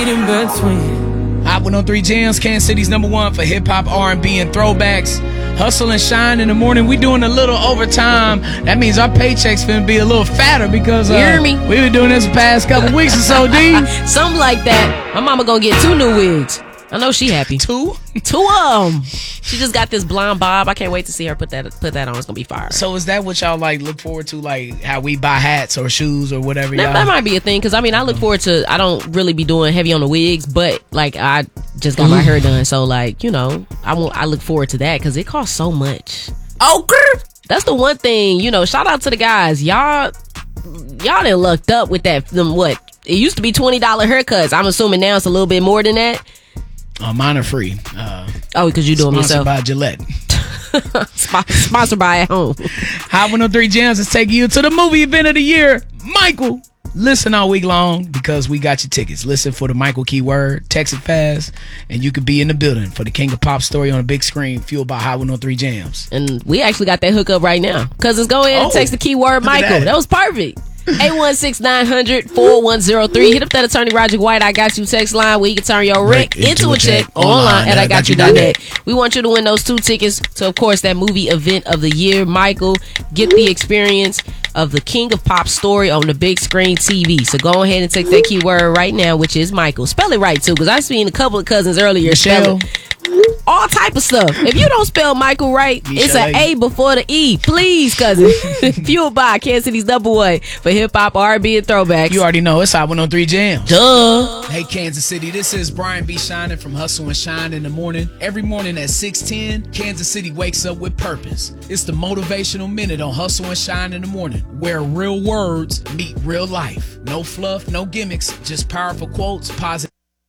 read in between. Hot 103 Jams, Kansas City's #1 for hip-hop, R&B, and throwbacks. Hustle and shine in the morning. We doing a little overtime. That means our paychecks finna be a little fatter because you hear me? We been doing this the past couple weeks or so, D. Something like that. My mama gonna get 2 new wigs. I know she happy. 2? 2 of them. She just got this blonde bob. I can't wait to see her put that on. It's gonna be fire. So is that what y'all like look forward to, like how we buy hats or shoes or whatever? That might be a thing because I look forward to. I don't really be doing heavy on the wigs, but like I just got my hair done, so like I look forward to that because it costs so much. Okay, that's the one thing. Shout out to the guys. Y'all done lucked up with that. What it used to be $20 haircuts. I'm assuming now it's a little bit more than that. Mine are free. Because you do them yourself. Sponsored by Gillette. Sponsored by at home. Hot 103 Jams is taking you to the movie event of the year. Michael, listen all week long because we got your tickets. Listen for the Michael keyword, text it fast, and you could be in the building for the King of Pop story on a big screen fueled by Hot 103 Jams. And we actually got that hookup right now. Cousins, go ahead and text the keyword Michael. That was perfect. 816-900-4103. Hit up that attorney Roger White I Got You text line where you can turn your rent into a check online at IGotYou.net. We want you to win those 2 tickets to, of course, that movie event of the year. Michael, get the experience of the King of Pop story on the big screen TV. So go ahead and text that keyword right now, which is Michael. Spell it right, too, because I've seen a couple of cousins earlier spell it. All type of stuff. If you don't spell Michael right, it's an A before the E. Please, cousin. Fueled by Kansas City's #1 for hip-hop, R&B, and throwbacks. You already know it's Hot 103 Jams. Duh. Hey, Kansas City. This is Brian B. Shining from Hustle and Shine in the morning. Every morning at 6:10, Kansas City wakes up with purpose. It's the motivational minute on Hustle and Shine in the morning, where real words meet real life. No fluff, no gimmicks, just powerful quotes, positive.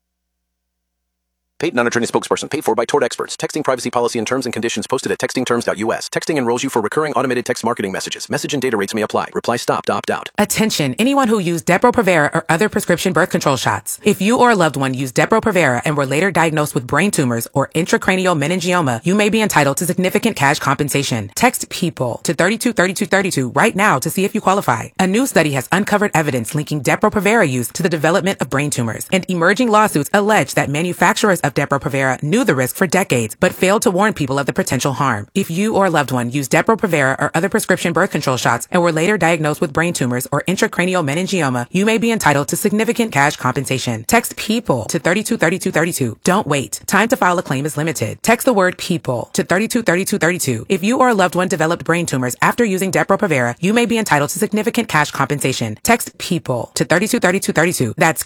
Paid non-attorney spokesperson paid for by Tort Experts. Texting privacy policy and terms and conditions posted at textingterms.us. Texting enrolls you for recurring automated text marketing messages. Message and data rates may apply. Reply stop to opt out. Attention, anyone who used Depo-Provera or other prescription birth control shots. If you or a loved one used Depo-Provera and were later diagnosed with brain tumors or intracranial meningioma, you may be entitled to significant cash compensation. Text PEOPLE to 323232 right now to see if you qualify. A new study has uncovered evidence linking Depo-Provera use to the development of brain tumors, and emerging lawsuits allege that manufacturers of Depo-Provera knew the risk for decades, but failed to warn people of the potential harm. If you or a loved one used Depo-Provera or other prescription birth control shots and were later diagnosed with brain tumors or intracranial meningioma, you may be entitled to significant cash compensation. Text PEOPLE to 323232. Don't wait. Time to file a claim is limited. Text the word PEOPLE to 323232. If you or a loved one developed brain tumors after using Depo-Provera, you may be entitled to significant cash compensation. Text PEOPLE to 323232. That's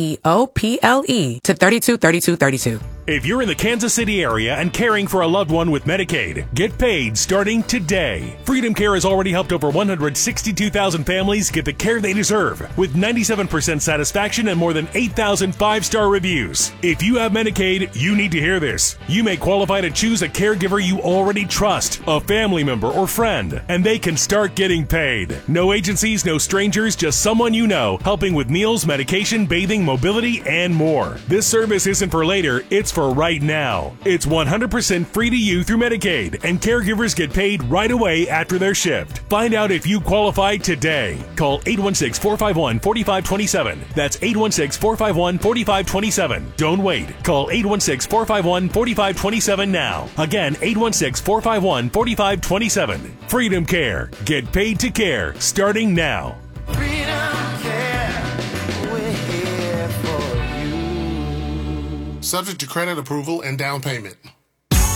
PEOPLE to 323232. If you're in the Kansas City area and caring for a loved one with Medicaid, get paid starting today. Freedom Care has already helped over 162,000 families get the care they deserve, with 97% satisfaction and more than 8,000 five-star reviews. If you have Medicaid, you need to hear this. You may qualify to choose a caregiver you already trust, a family member or friend, and they can start getting paid. No agencies, no strangers, just someone you know, helping with meals, medication, bathing, mobility, and more. This service isn't for later, it's for right now. It's 100% free to you through Medicaid, and caregivers get paid right away after their shift. Find out if you qualify today. Call 816-451-4527. That's 816-451-4527. Don't wait. Call 816-451-4527 now. Again, 816-451-4527. Freedom Care. Get paid to care starting now. Subject to credit approval and down payment.